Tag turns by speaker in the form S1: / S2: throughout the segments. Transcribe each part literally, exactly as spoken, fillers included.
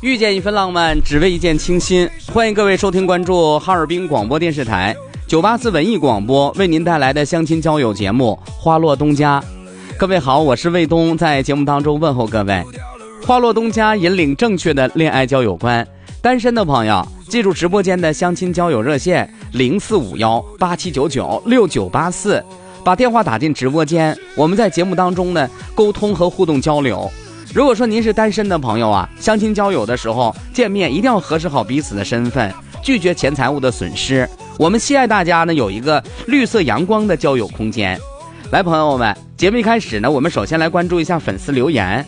S1: 遇见一份浪漫，只为一见倾心。欢迎各位收听关注哈尔滨广播电视台九八四文艺广播为您带来的相亲交友节目《花落东家》。各位好，我是卫东，在节目当中问候各位。花落东家引领正确的恋爱交友观，单身的朋友记住直播间的相亲交友热线零四五幺八七九九六九八四，把电话打进直播间，我们在节目当中呢沟通和互动交流。如果说您是单身的朋友啊，相亲交友的时候见面一定要核实好彼此的身份，拒绝钱财物的损失。我们期待大家呢有一个绿色阳光的交友空间。来，朋友们，节目一开始呢，我们首先来关注一下粉丝留言。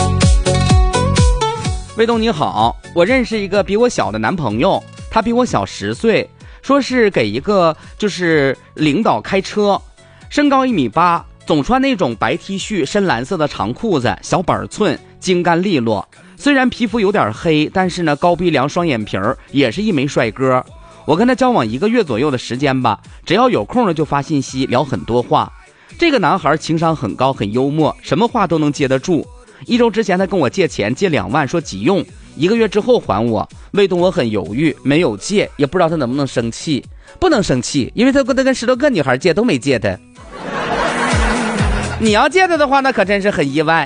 S1: 卫东你好，我认识一个比我小的男朋友，他比我小十岁，说是给一个就是领导开车，身高一米八。总穿那种白 T 恤，深蓝色的长裤子，小板寸，精干利落。虽然皮肤有点黑，但是呢，高鼻梁，双眼皮儿，也是一枚帅哥。我跟他交往一个月左右的时间吧，只要有空了就发信息，聊很多话。这个男孩情商很高，很幽默，什么话都能接得住。一周之前他跟我借钱，借两万，说急用，一个月之后还我。卫东我很犹豫，没有借，也不知道他能不能生气。不能生气，因为他跟他跟十多个女孩借都没借他。你要借他的话，那可真是很意外。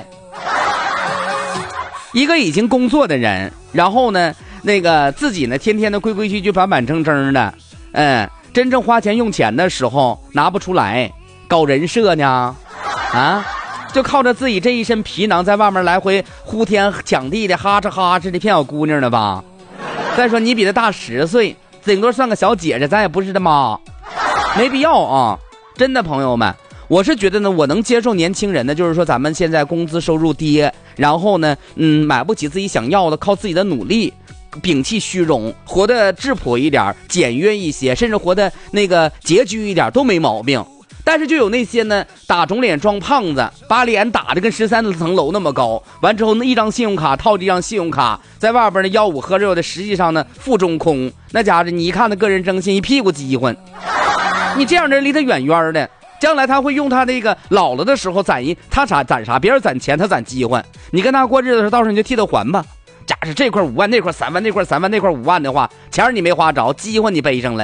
S1: 一个已经工作的人，然后呢，那个自己呢，天天的规规矩矩、板板正正的，嗯，真正花钱用钱的时候拿不出来，搞人设呢，啊，就靠着自己这一身皮囊，在外面来回呼天抢地的，哈哧哈哧的骗小姑娘的吧。再说你比他大十岁，顶多算个小姐姐，咱也不是他妈，没必要啊！真的，朋友们。我是觉得呢，我能接受年轻人呢，就是说咱们现在工资收入低，然后呢，嗯，买不起自己想要的，靠自己的努力，摒弃虚荣，活得质朴一点，简约一些，甚至活得那个拮据一点都没毛病。但是就有那些呢，打肿脸装胖子，把脸打得跟十三层楼那么高，完之后那一张信用卡套这张信用卡，在外边呢吆五喝六的，实际上呢腹中空，那家伙你一看他个人征信一屁股饥混，你这样的人离他远远的。将来他会用他那个老了的时候攒一，他啥攒啥，别人攒钱他攒饥荒。你跟他过日子的时候，到时候你就替他还吧。假使这块五万，那块三万，那块三万，那块五万的话，钱你没花着，饥荒你背上了。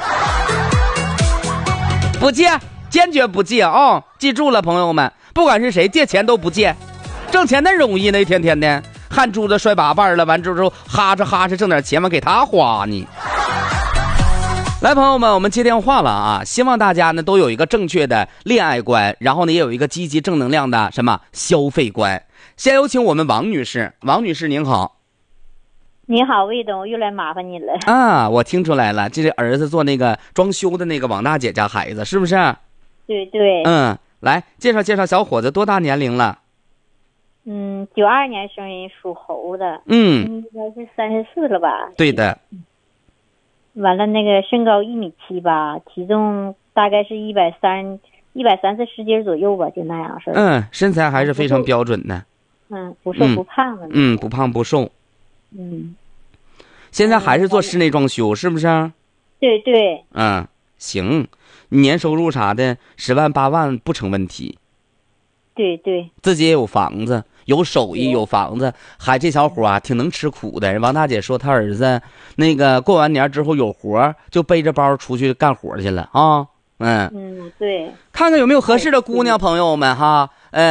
S1: 不借，坚决不借啊、哦！记住了，朋友们，不管是谁借钱都不借，挣钱那容易呢，一天天的汗珠子摔八瓣了，完之后哈哧哈哧挣点钱嘛，给他花呢。来，朋友们，我们接电话了啊！希望大家呢都有一个正确的恋爱观，然后呢也有一个积极正能量的什么消费观。先有请我们王女士，王女士您好。
S2: 你好，魏东，又来麻烦你了
S1: 啊！我听出来了，这是儿子做那个装修的那个王大姐家孩子，是不是？
S2: 对对。
S1: 嗯，来介绍介绍小伙子多大年龄了？
S2: 嗯，九二年生人，属猴的。
S1: 嗯，
S2: 应该是三十四了吧？
S1: 对的。
S2: 完了，那个身高一米七八，体重大概是一百三一百三四十斤左右吧，就那样式。
S1: 嗯，身材还是非常标准的。
S2: 嗯，不瘦不胖的。
S1: 嗯，不胖不瘦。
S2: 嗯。
S1: 现在还是做室内装修，是不是？
S2: 对对。
S1: 嗯，行，年收入啥的十万八万不成问题。
S2: 对对。
S1: 自己也有房子。有手艺有房子，还这小伙啊挺能吃苦的。王大姐说他儿子那个过完年之后有活就背着包出去干活去了啊。嗯
S2: 嗯，对，
S1: 看看有没有合适的姑娘朋友们哈。呃